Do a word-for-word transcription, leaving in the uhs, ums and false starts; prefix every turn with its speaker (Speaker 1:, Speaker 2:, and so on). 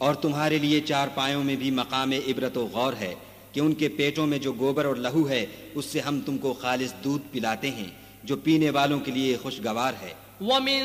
Speaker 1: और तुम्हारे लिए चार पायों में भी मकाम इबरत व गौर है कि उनके पेटों में जो गोबर और लहू है उससे हम तुमको खालिस दूध पिलाते हैं जो पीने वालों के लिए खुशगवार है।